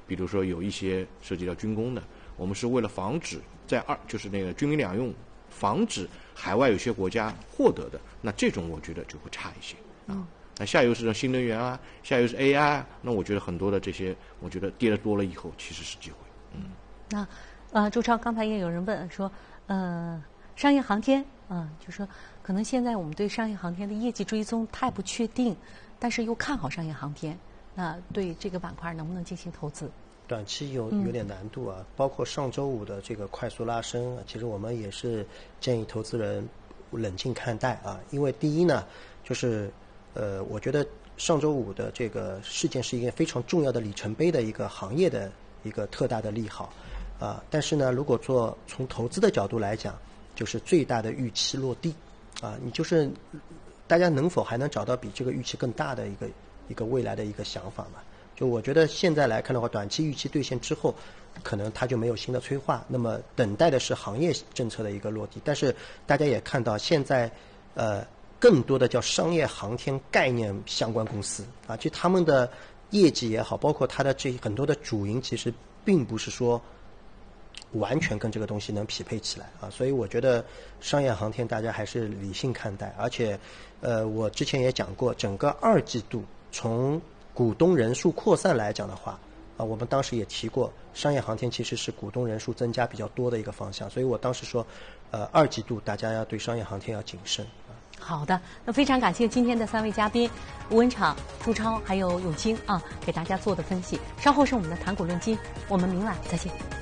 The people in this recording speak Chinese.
比如说有一些涉及到军工的，我们是为了防止就是那个军民两用，防止海外有些国家获得的，那这种我觉得就会差一些啊。那下游是新能源啊，下游是 AI 啊，那我觉得很多的这些，我觉得跌得多了以后其实是机会。 那朱超，刚才也有人问说，商业航天就说可能现在我们对商业航天的业绩追踪太不确定，但是又看好商业航天，那对这个板块能不能进行投资？ 短期有点难度啊，包括上周五的这个快速拉升，其实我们也是建议投资人冷静看待啊，因为第一呢，就是我觉得上周五的这个事件是一个非常重要的里程碑的一个行业的一个特大的利好啊，但是呢，如果从投资的角度来讲，就是最大的预期落地啊，你就是大家能否还能找到比这个预期更大的一个未来的一个想法嘛？就我觉得现在来看的话，短期预期兑现之后，可能它就没有新的催化，那么等待的是行业政策的一个落地。但是大家也看到，现在更多的叫商业航天概念相关公司啊，就他们的业绩也好，包括它的这很多的主营，其实并不是说完全跟这个东西能匹配起来啊，所以我觉得商业航天大家还是理性看待，而且我之前也讲过，整个2季度从股东人数扩散来讲的话啊，我们当时也提过，商业航天其实是股东人数增加比较多的一个方向，所以我当时说2季度大家要对商业航天要谨慎啊。 好的，那非常感谢今天的3位嘉宾吴文敞、朱超还有永清给大家做的分析。稍后是我们的谈股论金，我们明晚再见。